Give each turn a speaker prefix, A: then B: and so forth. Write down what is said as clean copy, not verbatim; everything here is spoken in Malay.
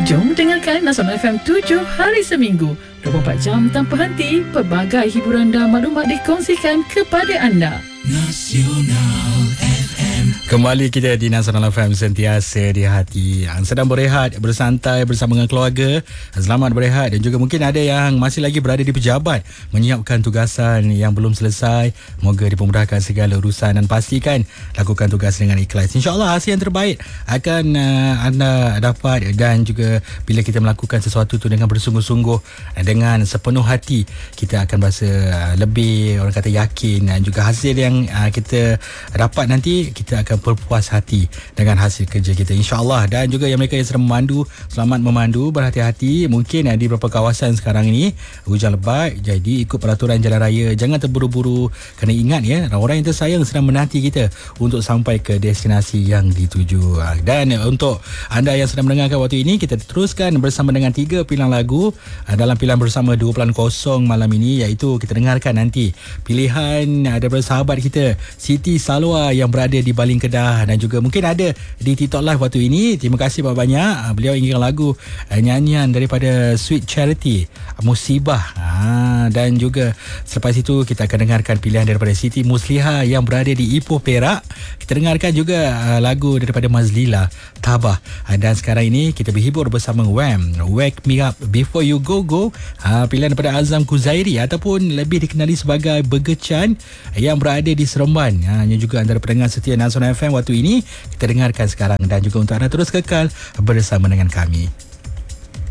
A: Jom dengarkan Nasional FM 7 hari seminggu, 24 jam tanpa henti. Pelbagai hiburan dan maklumat dikongsikan kepada anda. Nasional FM.
B: Kembali kita di Nasional FM, sentiasa di hati. Yang sedang berehat, bersantai bersama dengan keluarga, selamat berehat. Dan juga mungkin ada yang masih lagi berada di pejabat, menyiapkan tugasan yang belum selesai. Moga dipermudahkan segala urusan dan pastikan lakukan tugas dengan ikhlas. InsyaAllah hasil yang terbaik akan anda dapat. Dan juga bila kita melakukan sesuatu tu dengan bersungguh-sungguh, dengan sepenuh hati, kita akan berasa lebih, orang kata, yakin. Dan juga hasil yang kita dapat nanti, kita akan berpuas hati dengan hasil kerja kita, insyaAllah. Dan juga yang mereka yang sedang memandu, selamat memandu, berhati-hati. Mungkin di beberapa kawasan sekarang ini hujan lebat, jadi ikut peraturan jalan raya, jangan terburu-buru. Kena ingat ya, orang yang tersayang sedang menanti kita untuk sampai ke destinasi yang dituju. Dan untuk anda yang sedang mendengarkan waktu ini, kita teruskan bersama dengan 3 pilihan lagu dalam pilihan bersama 2.0 malam ini, iaitu kita dengarkan nanti pilihan daripada sahabat kita Siti Salwa yang berada di Baling Kedah, dan juga mungkin ada di TikTok Live waktu ini. Terima kasih banyak-banyak. Beliau inginkan lagu nyanyian daripada Sweet Charity, Musibah. Dan juga selepas itu kita akan dengarkan pilihan daripada Siti Musliha yang berada di Ipoh, Perak. Kita dengarkan juga lagu daripada Mazlila, Tabah. Dan sekarang ini kita berhibur bersama Wham, Wake Me Up Before You Go Go. Pilihan daripada Azam Kuzairi ataupun lebih dikenali sebagai Bergechan yang berada di Seremban. Yang juga antara pendengar setia Nasional FM waktu ini. Kita dengarkan sekarang, dan juga untuk anda terus kekal bersama dengan kami.